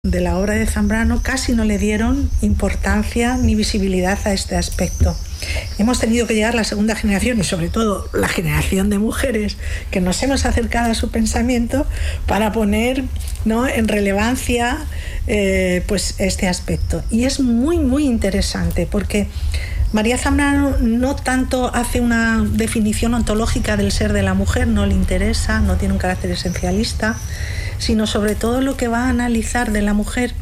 de la obra de Zambrano casi no le dieron importancia ni visibilidad a este aspecto. Hemos tenido que llegar la segunda generación y sobre todo la generación de mujeres que nos hemos acercado a su pensamiento para poner, ¿no?, en relevancia pues este aspecto. Y es muy, muy interesante porque María Zambrano no tanto hace una definición ontológica del ser de la mujer, no le interesa, no tiene un carácter esencialista, sino sobre todo lo que va a analizar de la mujer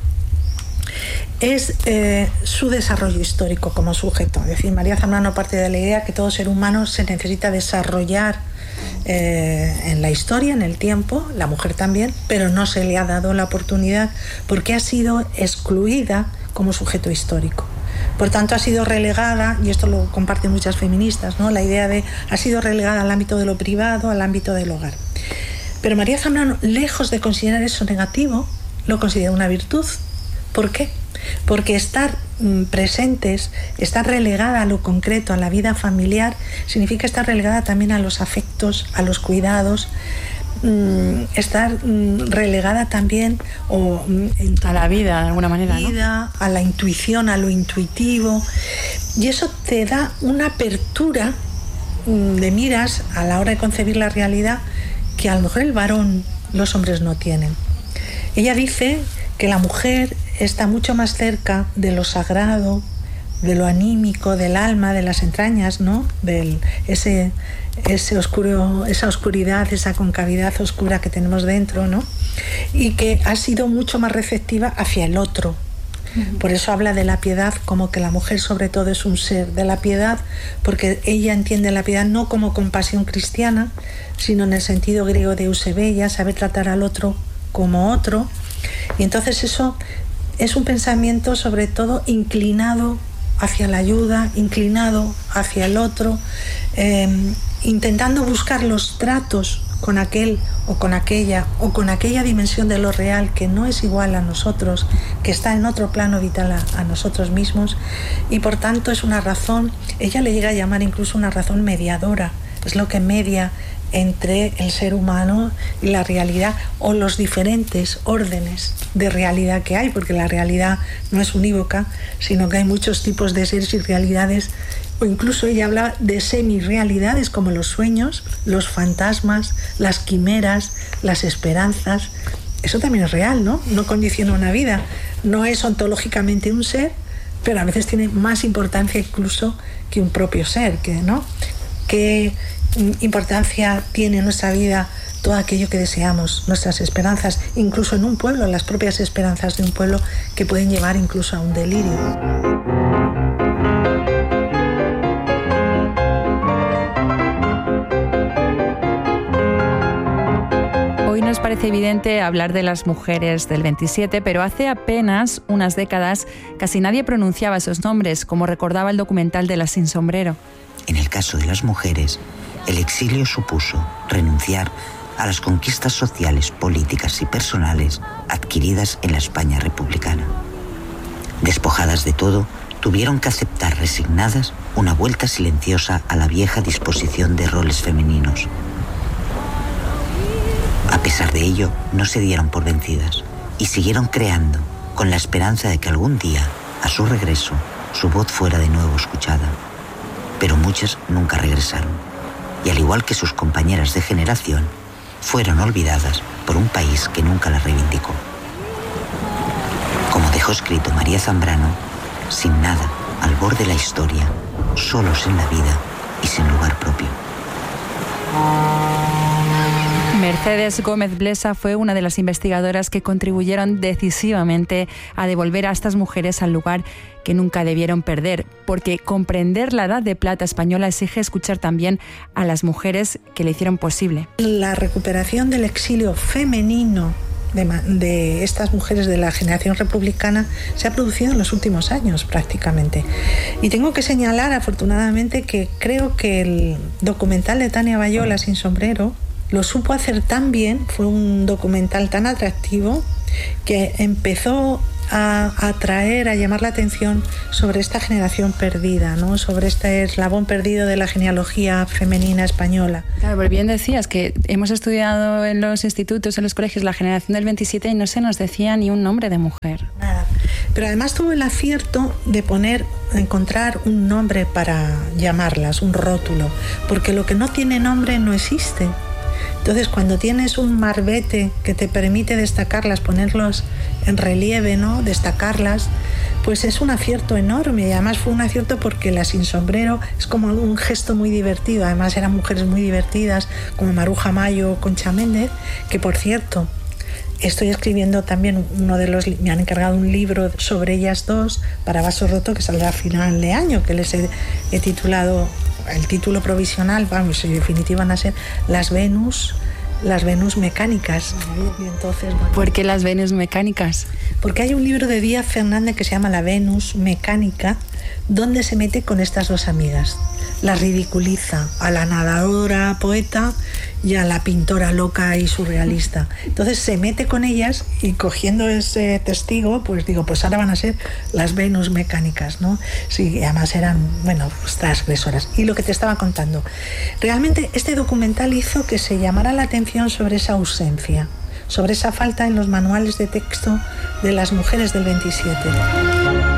es su desarrollo histórico como sujeto. Es decir, María Zambrano parte de la idea que todo ser humano se necesita desarrollar en la historia, en el tiempo, la mujer también, pero no se le ha dado la oportunidad porque ha sido excluida como sujeto histórico. Por tanto, ha sido relegada, y esto lo comparten muchas feministas, ¿no?, la idea de ha sido relegada al ámbito de lo privado, al ámbito del hogar. Pero María Zambrano, lejos de considerar eso negativo, lo considera una virtud. ¿Por qué? Porque estar presentes, estar relegada a lo concreto, a la vida familiar, significa estar relegada también a los afectos, a los cuidados, estar relegada también a la vida, de alguna manera, ¿no?, a la intuición, a lo intuitivo, y eso te da una apertura de miras a la hora de concebir la realidad que a lo mejor el varón, los hombres no tienen. Ella dice que la mujer está mucho más cerca de lo sagrado, de lo anímico, del alma, de las entrañas, ¿no?, esa oscuridad, esa concavidad oscura que tenemos dentro, ¿no?, y que ha sido mucho más receptiva hacia el otro. Por eso habla de la piedad como que la mujer sobre todo es un ser de la piedad, porque ella entiende la piedad no como compasión cristiana, sino en el sentido griego de eusebia, saber tratar al otro como otro. Y entonces eso es un pensamiento sobre todo inclinado hacia la ayuda, inclinado hacia el otro, intentando buscar los tratos con aquel o con aquella dimensión de lo real que no es igual a nosotros, que está en otro plano vital a nosotros mismos, y por tanto es una razón, ella le llega a llamar incluso una razón mediadora, es lo que media entre el ser humano y la realidad, o los diferentes órdenes de realidad que hay, porque la realidad no es unívoca, sino que hay muchos tipos de seres y realidades, o incluso ella habla de semi-realidades como los sueños, los fantasmas, las quimeras, las esperanzas. Eso también es real, ¿no? No condiciona una vida, no es ontológicamente un ser, pero a veces tiene más importancia incluso que un propio ser, ¿no? ¿Qué importancia tiene en nuestra vida todo aquello que deseamos, nuestras esperanzas, incluso en un pueblo, las propias esperanzas de un pueblo que pueden llevar incluso a un delirio? Hoy nos parece evidente hablar de las mujeres del 27, pero hace apenas unas décadas casi nadie pronunciaba esos nombres, como recordaba el documental de Las Sin Sombrero. En el caso de las mujeres, el exilio supuso renunciar a las conquistas sociales, políticas y personales adquiridas en la España republicana. Despojadas de todo, tuvieron que aceptar resignadas una vuelta silenciosa a la vieja disposición de roles femeninos. A pesar de ello, no se dieron por vencidas y siguieron creando, con la esperanza de que algún día, a su regreso, su voz fuera de nuevo escuchada. Pero muchas nunca regresaron, y al igual que sus compañeras de generación, fueron olvidadas por un país que nunca las reivindicó. Como dejó escrito María Zambrano, sin nada, al borde de la historia, solos en la vida y sin lugar propio. Mercedes Gómez Blesa fue una de las investigadoras que contribuyeron decisivamente a devolver a estas mujeres al lugar que nunca debieron perder, porque comprender la Edad de Plata española exige escuchar también a las mujeres que le hicieron posible. La recuperación del exilio femenino de estas mujeres de la generación republicana se ha producido en los últimos años prácticamente. Y tengo que señalar, afortunadamente, que creo que el documental de Tania Bayó, Sin Sombrero, lo supo hacer tan bien, fue un documental tan atractivo que empezó a atraer, a llamar la atención sobre esta generación perdida, ¿no? Sobre este eslabón perdido de la genealogía femenina española. Claro, pero bien decías que hemos estudiado en los institutos, en los colegios, la generación del 27 y no se nos decía ni un nombre de mujer. Nada. Pero además tuvo el acierto de encontrar un nombre para llamarlas, un rótulo, porque lo que no tiene nombre no existe. Entonces, cuando tienes un marbete que te permite destacarlas, ponerlos en relieve, ¿no? Destacarlas, pues es un acierto enorme. Y además fue un acierto porque la Sin Sombrero es como un gesto muy divertido. Además eran mujeres muy divertidas, como Maruja Mayo o Concha Méndez, que por cierto, estoy escribiendo también me han encargado un libro sobre ellas dos para Vaso Roto, que saldrá a final de año, que les he titulado, el título provisional, vamos, en definitiva van a ser Las Venus mecánicas. Y entonces, bueno, ¿por qué las Venus mecánicas? Porque hay un libro de Díaz Fernández que se llama La Venus mecánica, donde se mete con estas dos amigas. Las ridiculiza, a la nadadora poeta y a la pintora loca y surrealista. Entonces se mete con ellas y, cogiendo ese testigo, pues digo, pues ahora van a ser las Venus mecánicas, ¿no? Sí, además eran, bueno, pues transgresoras. Y lo que te estaba contando, realmente este documental hizo que se llamara la atención sobre esa ausencia, sobre esa falta en los manuales de texto de las mujeres del 27.